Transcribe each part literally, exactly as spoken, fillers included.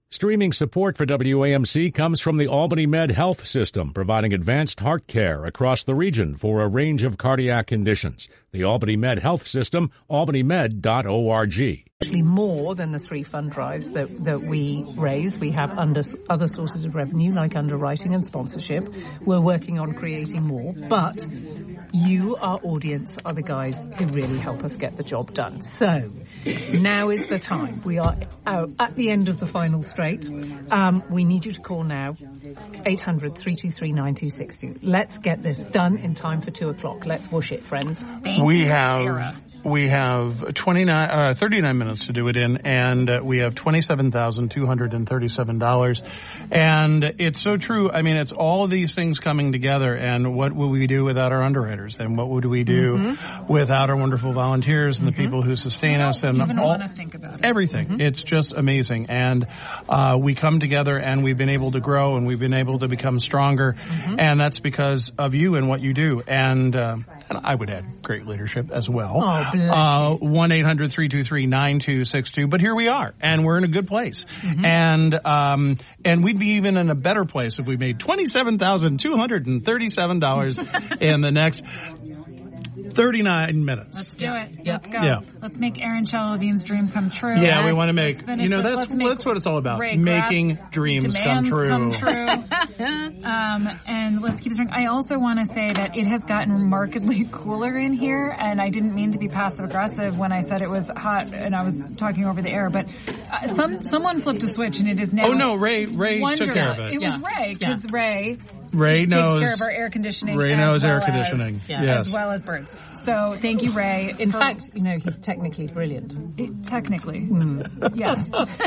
Streaming support for W A M C comes from the Albany Med Health System, providing advanced heart care across the region for a range of cardiac conditions. The Albany Med Health System, albany med dot org. Actually more than the three fund drives that, that we raise. We have under, other sources of revenue like underwriting and sponsorship. We're working on creating more, but you, our audience, are the guys who really help us get the job done. So now is the time. We are out at the end of the final straight. Um, we need you to call now, eight hundred, three two three, nine two six two. Let's get this done in time for two o'clock. Let's whoosh it, friends. Thank we have... Sarah. We have twenty-nine, uh, thirty-nine minutes to do it in, and uh, we have twenty-seven thousand two hundred thirty-seven dollars. And it's so true. I mean, it's all of these things coming together, and what would we do without our underwriters? And what would we do mm-hmm. without our wonderful volunteers and mm-hmm. the people who sustain us? And even all, want to think about it. Everything. Mm-hmm. It's just amazing. And uh, we come together, and we've been able to grow, and we've been able to become stronger. Mm-hmm. And that's because of you and what you do. And, uh, and I would add great leadership as well. Oh. Uh, one eight hundred, three two three, nine two six two. But here we are, and we're in a good place. Mm-hmm. And, um, and we'd be even in a better place if we made twenty-seven thousand two hundred thirty-seven dollars in the next thirty-nine minutes. Let's do it. Yeah. Let's go. Yeah. Let's make Aaron Chalabian's dream come true. Yeah, Let's we want to make, you know, that's that's what it's all about. Making dreams come true. Come true. um, and let's keep this going. I also want to say that it has gotten remarkably cooler in here, and I didn't mean to be passive aggressive when I said it was hot and I was talking over the air, but uh, some someone flipped a switch and it is now. Oh no, Ray Ray Wonderland. took care of it. It yeah. was Ray because yeah. Ray. Ray knows. Takes care of our air conditioning. Ray as knows well air conditioning. As, yeah. As well as birds. So thank you, Ray. In fact, you know, he's technically brilliant. It, technically. Mm. Yes.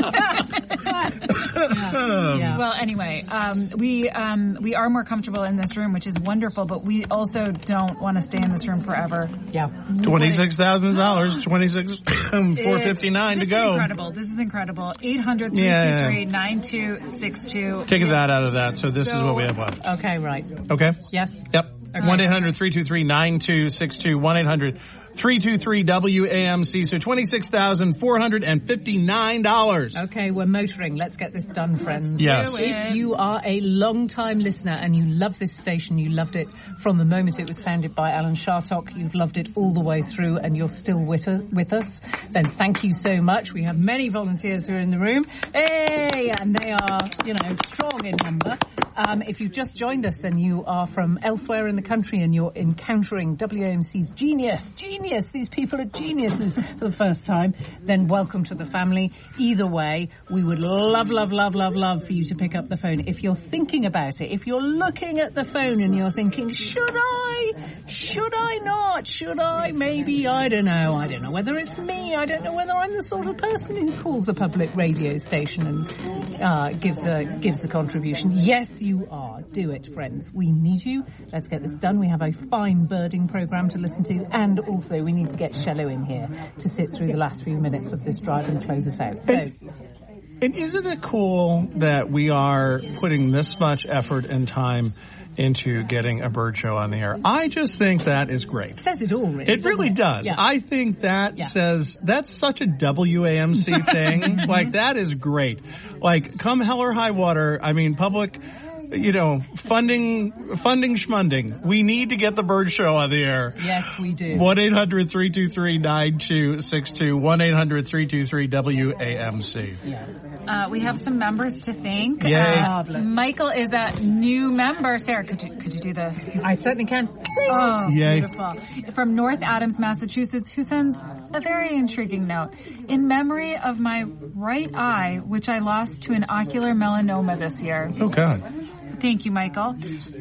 yeah. Yeah. Well, anyway, um, we um, we are more comfortable in this room, which is wonderful, but we also don't want to stay in this room forever. Yeah. twenty-six thousand dollars, twenty-six four fifty-nine to go. This is incredible. This is incredible. eight hundred, three two three, nine two six two. Take that out of that, so this so, is what we have left. Okay, right. Okay? Yes. Yep. one eight hundred, three two three, nine two six two. one eight hundred, three two three, W A M C. So twenty-six thousand four hundred fifty-nine dollars. Okay, we're motoring. Let's get this done, friends. Yes. If you are a long-time listener and you love this station, you loved it from the moment it was founded by Alan Shartock, you've loved it all the way through, and you're still with, with us, then thank you so much. We have many volunteers who are in the room. Hey! And they are, you know, strong in number. Um, if you've just joined us and you are from elsewhere in the country and you're encountering W A M C's genius, genius, these people are geniuses for the first time, then welcome to the family. Either way, we would love, love, love, love, love for you to pick up the phone. If you're thinking about it, if you're looking at the phone and you're thinking, should I? Should I not? Should I? Maybe. I don't know. I don't know whether it's me. I don't know whether I'm the sort of person who calls a public radio station and uh, gives a gives a contribution. Yes, you are. Do it, friends. We need you. Let's get this done. We have a fine birding program to listen to, and also we need to get Shello in here to sit through the last few minutes of this drive and close us out. So. And, and isn't it cool that we are putting this much effort and time into getting a bird show on the air? I just think that is great. It says it all, really. It really it? does. Yeah. I think that yeah. says, that's such a W A M C thing. Like, that is great. Like, come hell or high water, I mean, public, you know, funding, funding schmunding. We need to get the bird show on the air. Yes, we do. one eight hundred, three two three, nine two six two. one eight hundred, three two three, W A M C. Yeah. Uh, we have some members to thank. Yay. Uh, Michael is a new member. Sarah, could you could you do the? I certainly can. Oh, Yay. Beautiful. From North Adams, Massachusetts, who sends a very intriguing note. In memory of my right eye, which I lost to an ocular melanoma this year. Oh, God. Thank you, Michael.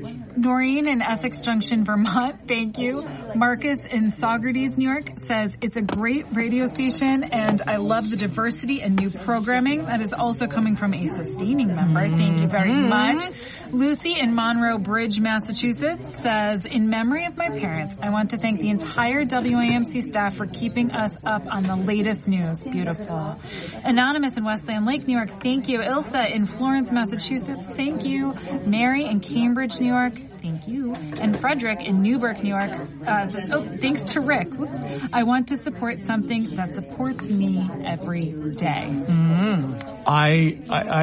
Noreen in Essex Junction, Vermont, thank you. Marcus in Saugerties, New York, says, it's a great radio station, and I love the diversity and new programming that is also coming from a sustaining member. Thank you very much. Lucy in Monroe Bridge, Massachusetts, says, in memory of my parents, I want to thank the entire W A M C staff for keeping us up on the latest news. Beautiful. Anonymous in Westland Lake, New York, thank you. Ilsa in Florence, Massachusetts, thank you. Mary in Cambridge, New York, thank you. And Frederick in Newburgh, New York, uh, says, oh, thanks to Rick. Whoops. I want to support something that supports me every day. Mm-hmm. I, I,